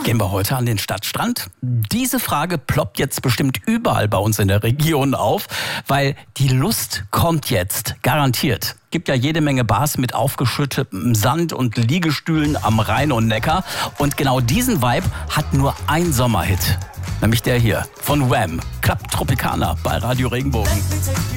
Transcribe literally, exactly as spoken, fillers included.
Gehen wir heute an den Stadtstrand? Diese Frage ploppt jetzt bestimmt überall bei uns in der Region auf, weil die Lust kommt jetzt, garantiert. Gibt ja jede Menge Bars mit aufgeschüttetem Sand und Liegestühlen am Rhein und Neckar. Und genau diesen Vibe hat nur ein Sommerhit, nämlich der hier von Wham, Club Tropicana bei Radio Regenbogen.